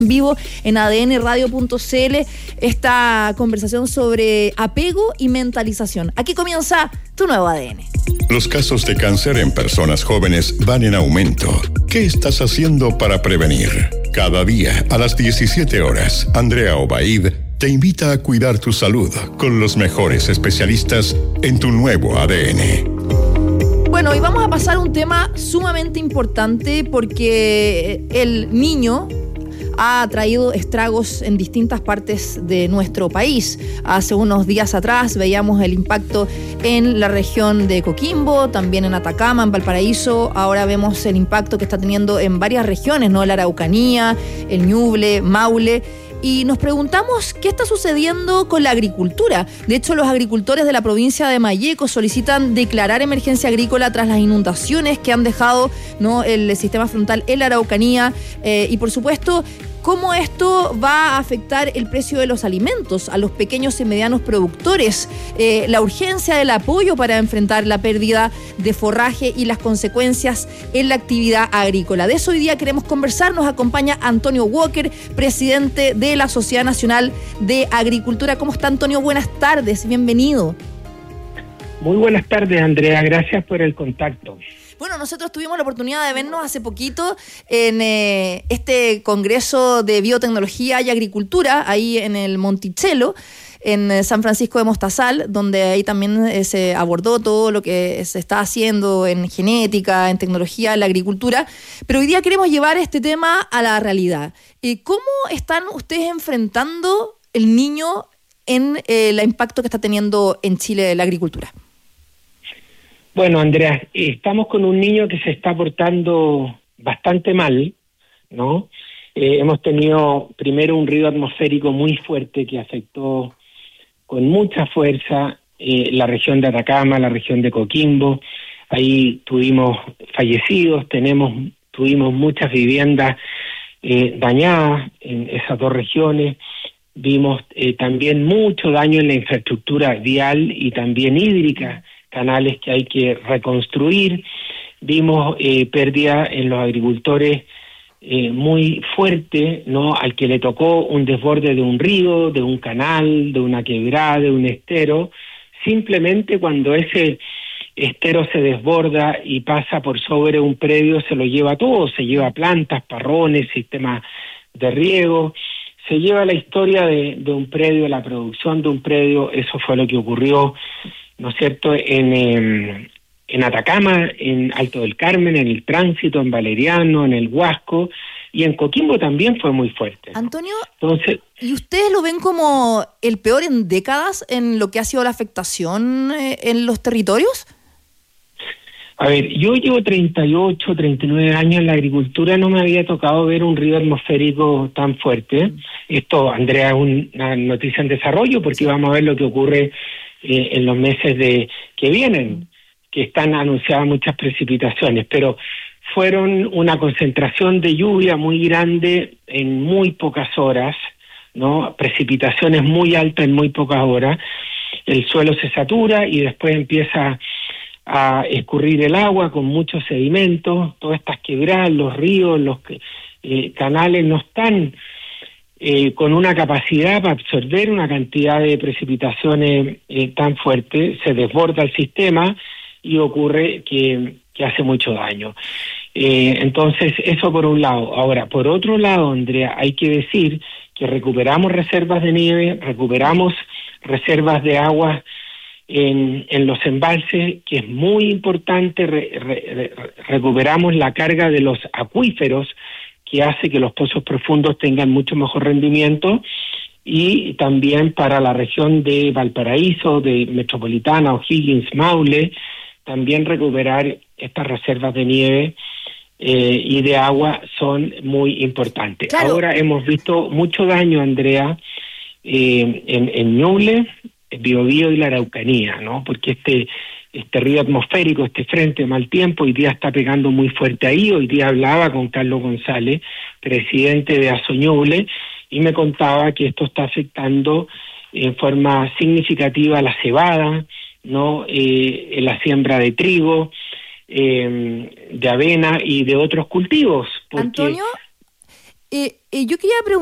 Vivo en adnradio.cl esta conversación sobre apego y mentalización. Aquí comienza tu nuevo ADN. Los casos de cáncer en personas jóvenes van en aumento. ¿Qué estás haciendo para prevenir? Cada día a las 17 horas, Andrea Obaid te invita a cuidar tu salud con los mejores especialistas en tu nuevo ADN. Bueno, hoy vamos a pasar un tema sumamente importante porque el niño ha traído estragos en distintas partes de nuestro país. Hace unos días atrás veíamos el impacto en la región de Coquimbo, también en Atacama, en Valparaíso. Ahora vemos el impacto que está teniendo en varias regiones, ¿no? La Araucanía, el Ñuble, Maule. Y nos preguntamos qué está sucediendo con la agricultura. De hecho, los agricultores de la provincia de Malleco solicitan declarar emergencia agrícola tras las inundaciones que han dejado, ¿no?, el sistema frontal en la Araucanía. Y por supuesto, cómo esto va a afectar el precio de los alimentos a los pequeños y medianos productores, la urgencia del apoyo para enfrentar la pérdida de forraje y las consecuencias en la actividad agrícola. De eso hoy día queremos conversar. Nos acompaña Antonio Walker, presidente de la Sociedad Nacional de Agricultura. ¿Cómo está, Antonio? Buenas tardes, bienvenido. Muy buenas tardes, Andrea, gracias por el contacto. Bueno, nosotros tuvimos la oportunidad de vernos hace poquito en este Congreso de Biotecnología y Agricultura, ahí en el Monticello, en San Francisco de Mostazal, donde ahí también se abordó todo lo que se está haciendo en genética, en tecnología, en la agricultura. Pero hoy día queremos llevar este tema a la realidad. ¿Cómo están ustedes enfrentando el niño en el impacto que está teniendo en Chile la agricultura? Bueno, Andrea, estamos con un niño que se está portando bastante mal, ¿no? Hemos tenido primero un ruido atmosférico muy fuerte que afectó con mucha fuerza la región de Atacama, la región de Coquimbo. Ahí tuvimos fallecidos, tuvimos muchas viviendas dañadas en esas dos regiones. Vimos también mucho daño en la infraestructura vial y también hídrica, canales que hay que reconstruir. Vimos pérdida en los agricultores muy fuerte, ¿no? Al que le tocó un desborde de un río, de un canal, de una quebrada, de un estero. Simplemente cuando ese estero se desborda y pasa por sobre un predio, se lo lleva todo, se lleva plantas, parrones, sistemas de riego, se lleva la historia de un predio, la producción de un predio. Eso fue lo que ocurrió, ¿no es cierto?, en Atacama, en Alto del Carmen, en el Tránsito, en Valeriano, en el Huasco, y en Coquimbo también fue muy fuerte, ¿no? Antonio, entonces, ¿y ustedes lo ven como el peor en décadas en lo que ha sido la afectación en los territorios? A ver, yo llevo 38, 39 años en la agricultura, no me había tocado ver un ruido atmosférico tan fuerte. Esto, Andrea, es una noticia en desarrollo, porque vamos a ver lo que ocurre en los meses que vienen, que están anunciadas muchas precipitaciones, pero fueron una concentración de lluvia muy grande en muy pocas horas, ¿no? Precipitaciones muy altas en muy pocas horas. El suelo se satura y después empieza a escurrir el agua con muchos sedimentos. Todas estas quebradas, los ríos, los canales no están con una capacidad para absorber una cantidad de precipitaciones tan fuerte. Se desborda el sistema y ocurre que hace mucho daño. Entonces, eso por un lado. Ahora, por otro lado, Andrea, hay que decir que recuperamos reservas de nieve, recuperamos reservas de agua en los embalses, que es muy importante. Recuperamos la carga de los acuíferos, que hace que los pozos profundos tengan mucho mejor rendimiento, y también para la región de Valparaíso, de Metropolitana, O'Higgins, Maule, también recuperar estas reservas de nieve y de agua son muy importantes. Claro. Ahora hemos visto mucho daño, Andrea, en Ñuble, Biobío y la Araucanía, ¿no? Porque este río atmosférico, este frente de mal tiempo, hoy día está pegando muy fuerte ahí. Hoy día hablaba con Carlos González, presidente de Asoñuble, y me contaba que esto está afectando en forma significativa la cebada, ¿no? La siembra de trigo, de avena y de otros cultivos. Antonio, Yo quería preguntar